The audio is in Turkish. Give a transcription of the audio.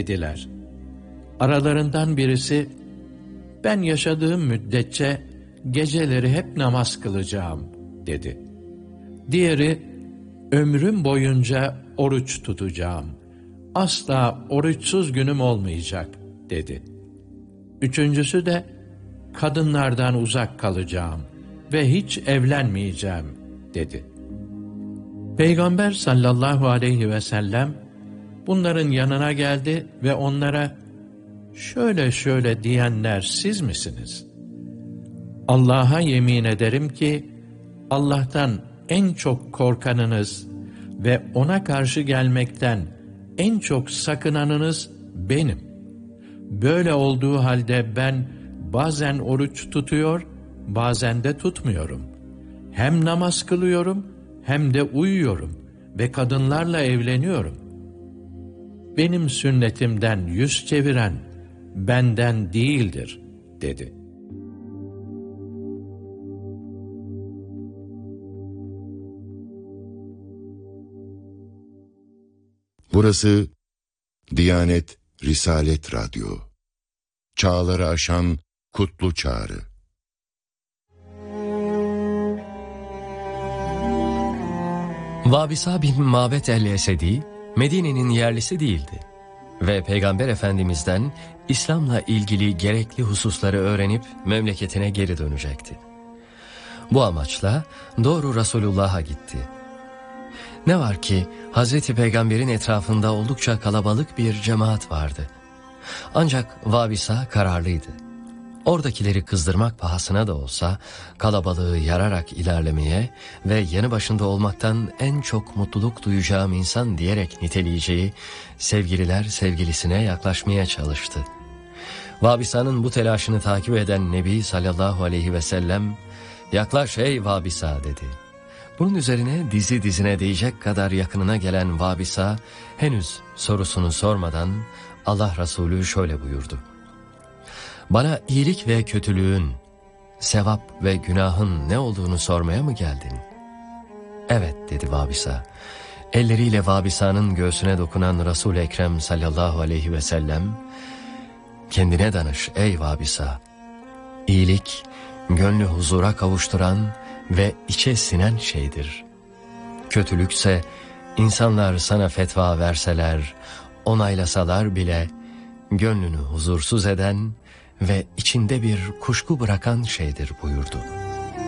dediler. Aralarından birisi, ben yaşadığım müddetçe geceleri hep namaz kılacağım dedi. Diğeri, ömrüm boyunca oruç tutacağım. Asla oruçsuz günüm olmayacak dedi. Üçüncüsü de, kadınlardan uzak kalacağım ve hiç evlenmeyeceğim dedi. Peygamber sallallahu aleyhi ve sellem bunların yanına geldi ve onlara, şöyle şöyle diyenler siz misiniz? Allah'a yemin ederim ki Allah'tan en çok korkanınız ve ona karşı gelmekten en çok sakınanınız benim. Böyle olduğu halde ben bazen oruç tutuyor, bazen de tutmuyorum. Hem namaz kılıyorum, hem de uyuyorum ve kadınlarla evleniyorum. Benim sünnetimden yüz çeviren benden değildir, dedi. Burası Diyanet Risalet Radyo. Çağları aşan kutlu çağrı. Vabisa bin Mabet el-Esedi, Medine'nin yerlisi değildi ve Peygamber Efendimiz'den İslam'la ilgili gerekli hususları öğrenip memleketine geri dönecekti. Bu amaçla doğru Resulullah'a gitti. Ne var ki Hazreti Peygamber'in etrafında oldukça kalabalık bir cemaat vardı. Ancak Vabisa kararlıydı. Oradakileri kızdırmak pahasına da olsa kalabalığı yararak ilerlemeye ve yanı başında olmaktan en çok mutluluk duyacağım insan diyerek niteleyeceği sevgililer sevgilisine yaklaşmaya çalıştı. Vabisa'nın bu telaşını takip eden Nebi sallallahu aleyhi ve sellem, "Yaklaş ey Vabisa" dedi. Bunun üzerine dizi dizine değecek kadar yakınına gelen Vabisa henüz sorusunu sormadan Allah Resulü şöyle buyurdu: "Bana iyilik ve kötülüğün, sevap ve günahın ne olduğunu sormaya mı geldin?" "Evet" dedi Vabisa. Elleriyle Vabisa'nın göğsüne dokunan Resul-i Ekrem sallallahu aleyhi ve sellem, "Kendine danış ey Vabisa. İyilik, gönlü huzura kavuşturan ve içe sinen şeydir. Kötülükse insanlar sana fetva verseler, onaylasalar bile gönlünü huzursuz eden ve içinde bir kuşku bırakan şeydir" buyurdu.